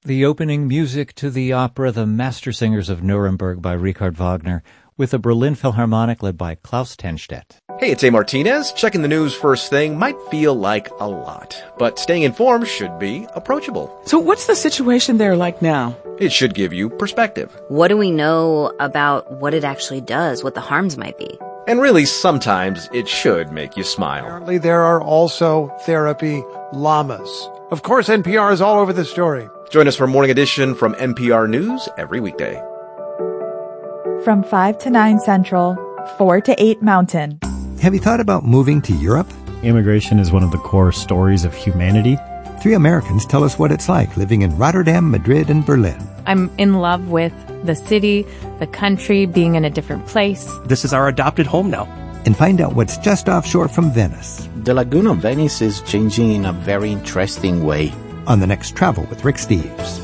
The opening music to the opera The Mastersingers of Nuremberg by Richard Wagner, with the Berlin Philharmonic led by Klaus Tenstedt. Hey, it's A. Martinez. Checking the news first thing might feel like a lot, but staying informed should be approachable. So what's the situation there like now? It should give you perspective. What do we know about what it actually does, what the harms might be? And really, sometimes it should make you smile. Apparently, there are also therapy llamas. Of course, NPR is all over the story. Join us for Morning Edition from NPR News every weekday. From 5 to 9 Central, 4 to 8 Mountain. Have you thought about moving to Europe? Immigration is one of the core stories of humanity. 3 Americans tell us what it's like living in Rotterdam, Madrid, and Berlin. I'm in love with the city, the country, being in a different place. This is our adopted home now. And find out what's just offshore from Venice. The Lagoon of Venice is changing in a very interesting way. On the next Travel with Rick Steves.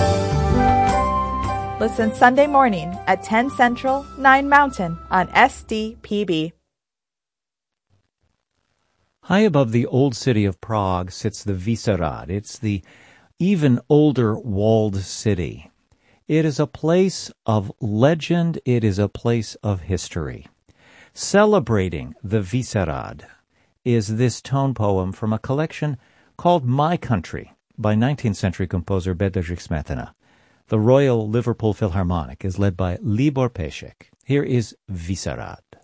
Listen Sunday morning at 10 Central, 9 Mountain on SDPB. High above the old city of Prague sits the Vyšehrad. It's the even older walled city. It is a place of legend. It is a place of history. Celebrating the Vyšehrad is this tone poem from a collection called My Country by 19th century composer Bedřich Smetana. The Royal Liverpool Philharmonic is led by Libor Pešek. Here is Vyšehrad.